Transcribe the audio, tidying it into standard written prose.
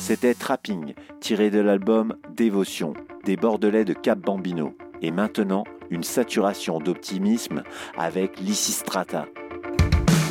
C'était Trapping, tiré de l'album Dévotion, des Bordelais de Cap Bambino. Et maintenant, une saturation d'optimisme avec Lysistrata.